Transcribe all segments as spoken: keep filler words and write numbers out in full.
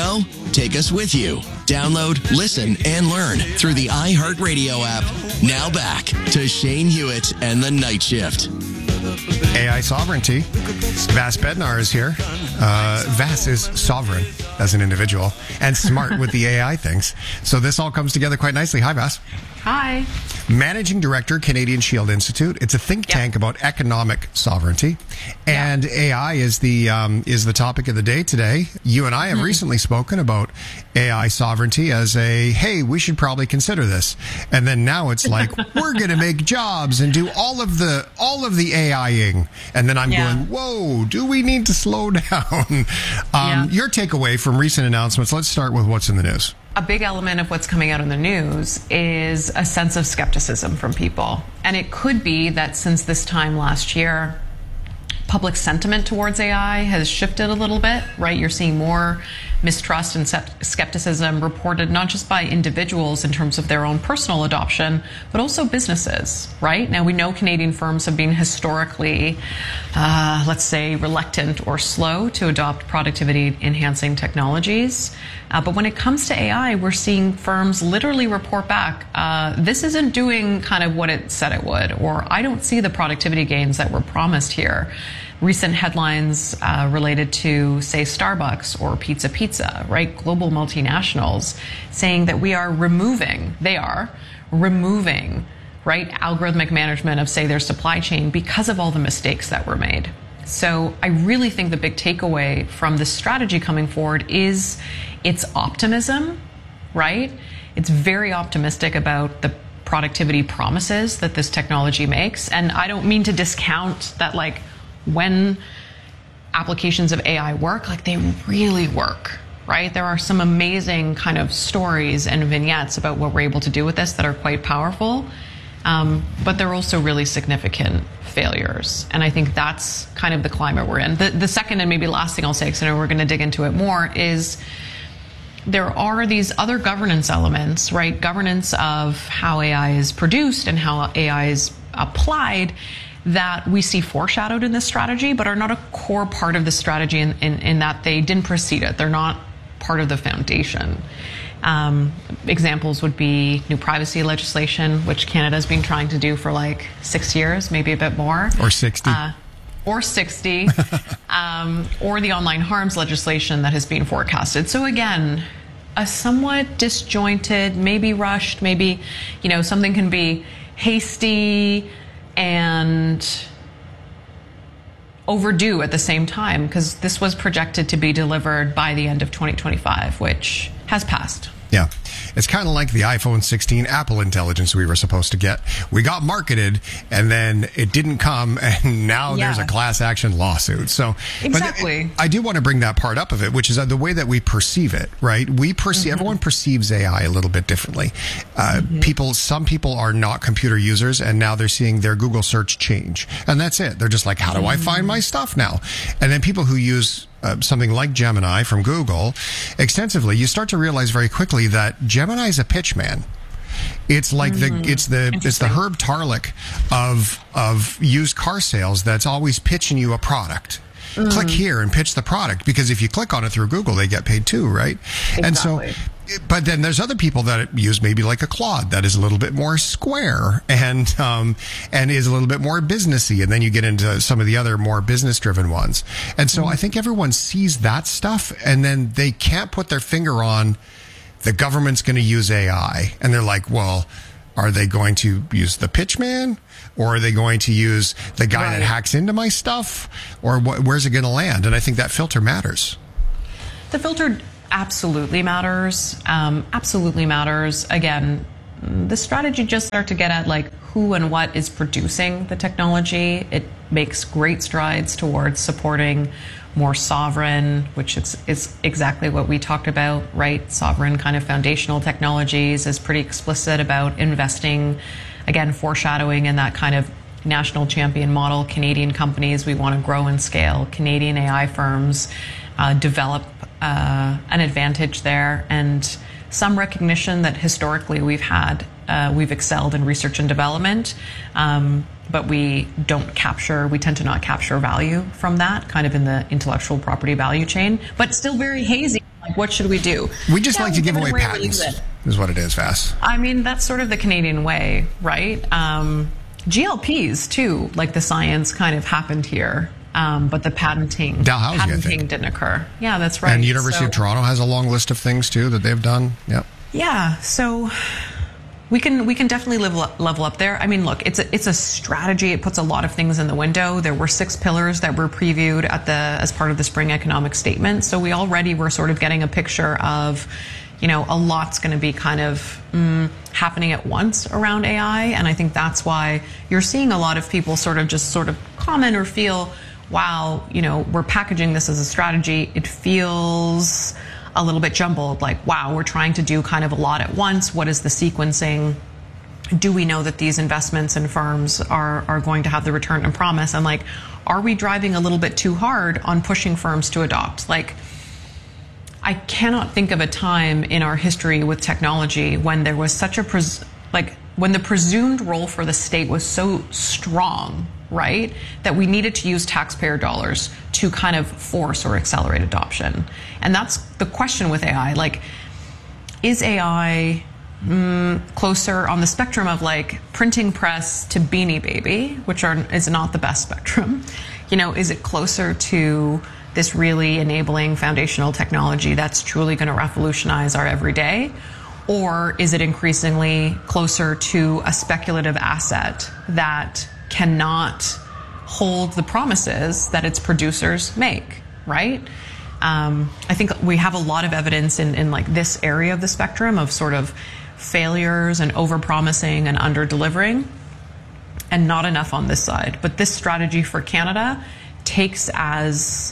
know? Take us with you. Download, listen, and learn through the iHeartRadio app. Now back to Shane Hewitt and the Night Shift. A I sovereignty. Vas Bednar is here. Uh, Vas is sovereign as an individual and smart with the A I things. So this all comes together quite nicely. Hi, Vas. Hi. Managing Director, Canadian Shield Institute. It's a think tank yep. about economic sovereignty, and yep. A I is the um, is the topic of the day today. You and I have mm-hmm. recently spoken about A I sovereignty as a hey, we should probably consider this, and then now it's like we're going to make jobs and do all of the all of the AIing, and then I'm yeah. going, whoa, do we need to slow down? um, yeah. Your takeaway from recent announcements. Let's start with what's in the news. A big element of what's coming out in the news is a sense of skepticism from people. And it could be that since this time last year, public sentiment towards A I has shifted a little bit, right? You're seeing more mistrust and skepticism reported not just by individuals in terms of their own personal adoption, but also businesses, right? Now, we know Canadian firms have been historically, uh, let's say, reluctant or slow to adopt productivity-enhancing technologies. Uh, but when it comes to A I, we're seeing firms literally report back, uh, this isn't doing kind of what it said it would, or I don't see the productivity gains that were promised here. Recent headlines uh, related to, say, Starbucks or Pizza Pizza, right? Global multinationals saying that we are removing, they are removing, right, algorithmic management of, say, their supply chain because of all the mistakes that were made. So I really think the big takeaway from this strategy coming forward is its optimism, right? It's very optimistic about the productivity promises that this technology makes. And I don't mean to discount that, like, when applications of A I work, like they really work, right? There are some amazing kind of stories and vignettes about what we're able to do with this that are quite powerful. Um, but there are also really significant failures. And I think that's kind of the climate we're in. The, the second and maybe last thing I'll say, because I know we're going to dig into it more, is there are these other governance elements, right? Governance of how A I is produced and how A I is applied that we see foreshadowed in this strategy, but are not a core part of the strategy in, in, in that they didn't precede it. They're not part of the foundation. Um, examples would be new privacy legislation, which Canada's been trying to do for like six years, maybe a bit more. Or sixty. Uh, or sixty. um, or the online harms legislation that has been forecasted. So again, a somewhat disjointed, maybe rushed, maybe, you know, something can be hasty and overdue at the same time, because this was projected to be delivered by the end of twenty twenty-five, which has passed. Yeah. It's kind of like the iPhone sixteen Apple Intelligence we were supposed to get. We got marketed, and then it didn't come, and now yeah. there's a class action lawsuit. So, exactly. But I do want to bring that part up of it, which is the way that we perceive it, right? We perceive, mm-hmm. everyone perceives A I a little bit differently. Uh, mm-hmm. People, some people are not computer users, and now they're seeing their Google search change. And that's it. They're just like, how do I find my stuff now? And then people who use Uh, something like Gemini from Google extensively, you start to realize very quickly that Gemini is a pitch man. It's like mm-hmm. the it's the it's the Herb Tarlick of of used car sales that's always pitching you a product. Mm. Click here and pitch the product, because if you click on it through Google, they get paid too, right? Exactly. And so, but then there's other people that use maybe like a Claude that is a little bit more square and um, and is a little bit more businessy, and then you get into some of the other more business-driven ones. And so mm-hmm. I think everyone sees that stuff, and then they can't put their finger on the government's going to use A I, and they're like, well, are they going to use the pitch man? Or are they going to use the guy right. that hacks into my stuff? Or wh- where's it going to land? And I think that filter matters. The filter absolutely matters. Um, absolutely matters. Again, the strategy just start to get at like who and what is producing the technology. It makes great strides towards supporting more sovereign, which is, is exactly what we talked about, right? Sovereign kind of foundational technologies, is pretty explicit about investing, again, foreshadowing in that kind of national champion model. Canadian companies, we want to grow and scale. Canadian A I firms uh, develop uh, an advantage there, and some recognition that historically we've had, uh, we've excelled in research and development, um, but we don't capture, we tend to not capture value from that, kind of in the intellectual property value chain, but still very hazy. Like, what should we do? We just yeah, like to give away, away patents, really is what it is, Vass. I mean, that's sort of the Canadian way, right? Um, G L Ps, too, like the science kind of happened here. Um, but the patenting, Dalhousie, patenting didn't occur. Yeah, that's right. And University so, of Toronto has a long list of things, too, that they've done. Yep. Yeah, so we can we can definitely level up, level up there. I mean, look, it's a, it's a strategy. It puts a lot of things in the window. There were six pillars that were previewed at the as part of the spring economic statement. So we already were sort of getting a picture of, you know, a lot's going to be kind of mm, happening at once around A I. And I think that's why you're seeing a lot of people sort of just sort of comment or feel, wow, you know, we're packaging this as a strategy. It feels a little bit jumbled, like, wow, we're trying to do kind of a lot at once. What is the sequencing? Do we know that these investments and firms are, are going to have the return and promise? And like, are we driving a little bit too hard on pushing firms to adopt? Like, I cannot think of a time in our history with technology when there was such a, pres- like, when the presumed role for the state was so strong, right, that we needed to use taxpayer dollars to kind of force or accelerate adoption. And that's the question with A I. Like, is A I mm, closer on the spectrum of like printing press to Beanie Baby, which are is not the best spectrum? You know, is it closer to this really enabling foundational technology that's truly going to revolutionize our everyday? Or is it increasingly closer to a speculative asset that cannot hold the promises that its producers make, right? Um, I think we have a lot of evidence in, in like this area of the spectrum of sort of failures and over-promising and under-delivering, and not enough on this side. But this strategy for Canada takes as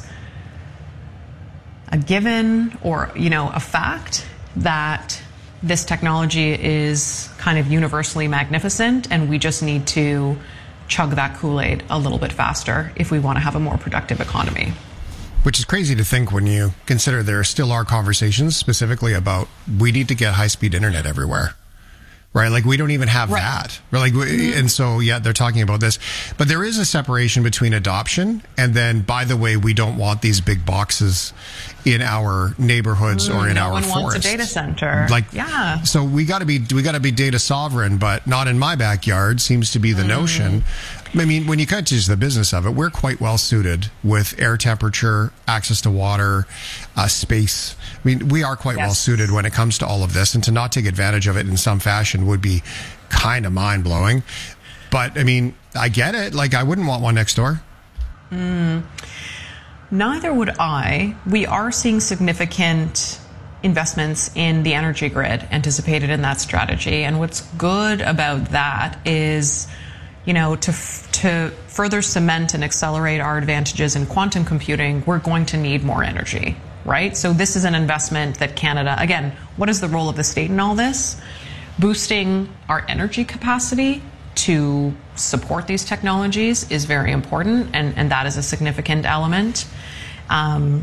a given or, you know, a fact that this technology is kind of universally magnificent, and we just need to chug that Kool-Aid a little bit faster if we want to have a more productive economy. Which is crazy to think when you consider there still are conversations specifically about we need to get high-speed internet everywhere. Right? Like, we don't even have right. that. We're like, mm-hmm. And so, yeah, they're talking about this. But there is a separation between adoption and then, by the way, we don't want these big boxes in our neighborhoods mm, or in no our one forests. Wants a data center. Like, yeah. So we got to be we got to be data sovereign, but not in my backyard seems to be the mm. notion. I mean, when you cut to the business of it, we're quite well suited with air temperature, access to water, uh, space. I mean, we are quite yes. well suited when it comes to all of this, and to not take advantage of it in some fashion would be kind of mind blowing. But I mean, I get it. Like, I wouldn't want one next door. Mm. Neither would I. We are seeing significant investments in the energy grid anticipated in that strategy. And what's good about that is, you know, to to further cement and accelerate our advantages in quantum computing, we're going to need more energy, right? So this is an investment that Canada, again, what is the role of the state in all this? Boosting our energy capacity to support these technologies is very important, and, and that is a significant element. Um,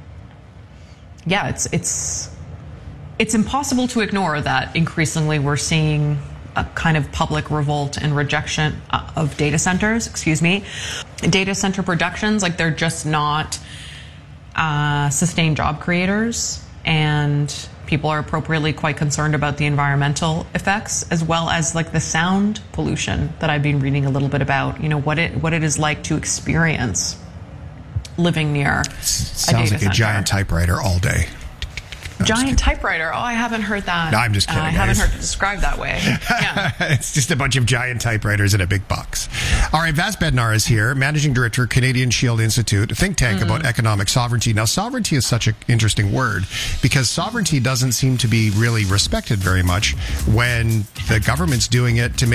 yeah, it's it's it's impossible to ignore that increasingly we're seeing a kind of public revolt and rejection of data centers, excuse me. Data center productions, like, they're just not uh, sustained job creators, and people are appropriately quite concerned about the environmental effects, as well as like the sound pollution that I've been reading a little bit about, you know, what it what it is like to experience living near a Sounds data like center. a giant typewriter all day. No, giant typewriter. Oh, I haven't heard that. No, I'm just kidding. Uh, I haven't heard it described that way. Yeah. It's just a bunch of giant typewriters in a big box. All right, Vass Bednar is here, Managing Director, Canadian Shield Institute, a think tank mm. about economic sovereignty. Now, sovereignty is such an interesting word because sovereignty doesn't seem to be really respected very much when the government's doing it to make